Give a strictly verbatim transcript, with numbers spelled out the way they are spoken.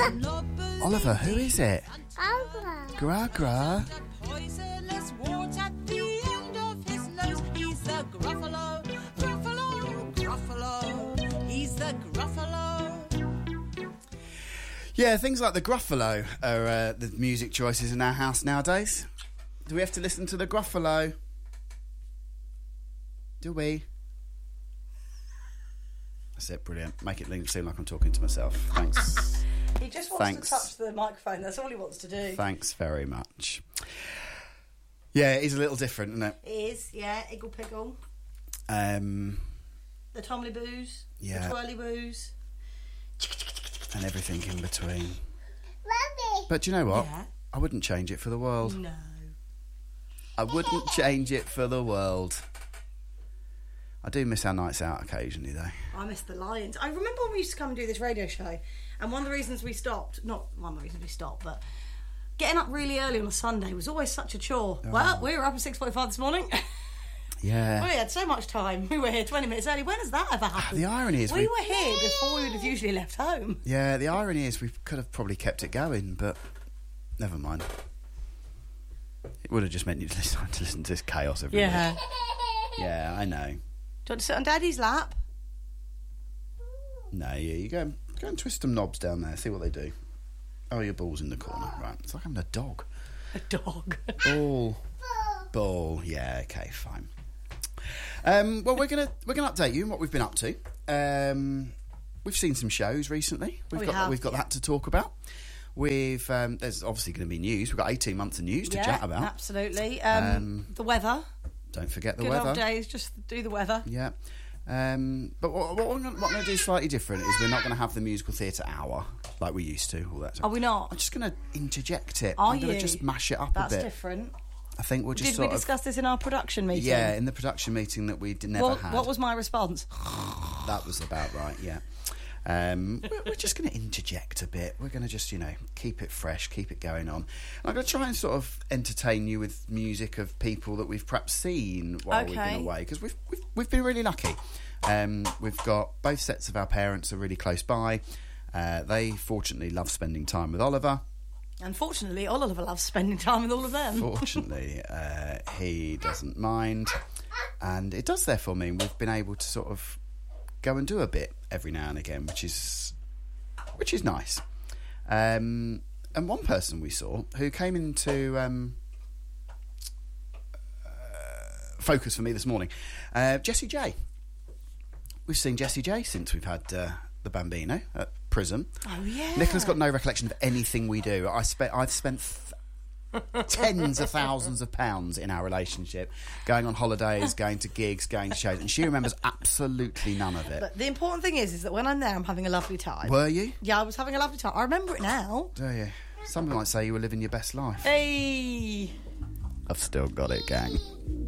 Oliver, who is it? Gra. Gra Gra. Poisonous wart at the end of his nose. He's the Gruffalo, Gruffalo, Gruffalo. He's the Gruffalo. Yeah, things like the Gruffalo are uh, the music choices in our house nowadays. Do we have to listen to the Gruffalo? Do we? That's it, brilliant. Make it seem like I'm talking to myself. Thanks. He just wants Thanks. to touch the microphone. That's all he wants to do. Thanks very much. Yeah, it is a little different, isn't it? It is, yeah. Iggle Piggle. Um, The Tomley Boos. Yeah. The Twirly Boos. and everything in between. Mummy. But do you know what? Yeah. I wouldn't change it for the world. No. I wouldn't change it for the world. I do miss our nights out occasionally, though. I miss the Lions. I remember when we used to come and do this radio show, and one of the reasons we stopped, not one of the reasons we stopped, but getting up really early on a Sunday was always such a chore. Oh. Well, we were up at six forty-five this morning. Yeah. We had so much time. We were here twenty minutes early. When has that ever happened? The irony is we we- were here before we would have usually left home. Yeah, the irony is we could have probably kept it going, but never mind. It would have just meant you'd listen to listen to this chaos every Yeah. week. Yeah, I know. Do you want to sit on Daddy's lap? No, yeah, you go, go and twist some knobs down there, see what they do. Oh, your ball's in the corner. Right, it's like having a dog. A dog. Ball. Ball. Yeah, okay, fine. Um, well, we're gonna we're gonna update you on what we've been up to. Um, we've seen some shows recently. We've We got have, we've got yeah. that to talk about. We've um, there's obviously going to be news. We've got eighteen months of news to Yeah, chat about. absolutely. Um, Um, the weather. Don't forget the Good weather. old days, just do the weather. Yeah. Um, but what, what we're going to do slightly different is we're not going to have the musical theatre hour like we used to. All that stuff. Are we not? I'm just going to interject it. Are I'm going you? to just mash it up That's a bit. different. I think we'll just Did we sort of... discuss this in our production meeting? Yeah, in the production meeting that we d- never What, had. what was my response? That was about right, yeah. Um, we're, we're just going to interject a bit. We're going to just, you know, keep it fresh, keep it going on. And I'm going to try and sort of entertain you with music of people that we've perhaps seen while we've Okay. been away, because we've, we've we've been really lucky. Um, we've got both sets of our parents are really close by. Uh, they fortunately love spending time with Oliver. Unfortunately, Oliver loves spending time with all of them. Fortunately, uh, he doesn't mind, and it does therefore mean we've been able to sort of go and do a bit every now and again, which is which is nice. Um, and one person we saw who came into um, uh, focus for me this morning, uh, Jessie J. We've seen Jessie J since we've had uh, the Bambino at Prism. Oh, yeah. Nicola's got no recollection of anything we do. I spent I've spent th- tens of thousands of pounds in our relationship, going on holidays, going to gigs, going to shows, and she remembers absolutely none of it. But the important thing is, is that when I'm there, I'm having a lovely time. Were you? Yeah, I was having a lovely time. I remember it now. Do you? Some might say you were living your best life. Hey. I've still got it, gang.